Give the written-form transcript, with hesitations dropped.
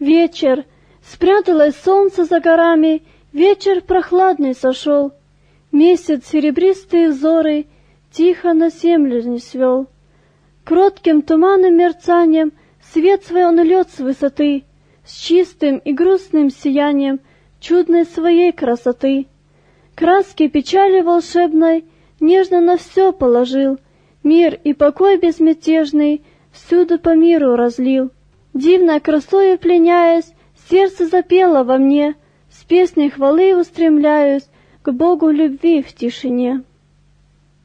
Вечер. Спряталось солнце за горами, вечер прохладный сошел. Месяц серебристые взоры тихо на землю низвел. Кротким туманным мерцанием свет свой он льет с высоты, с чистым и грустным сиянием чудной своей красоты. Краски печали волшебной нежно на все положил, мир и покой безмятежный всюду по миру разлил. Дивной красою пленяясь, сердце запело во мне, с песней хвалы устремляюсь к Богу любви в тишине.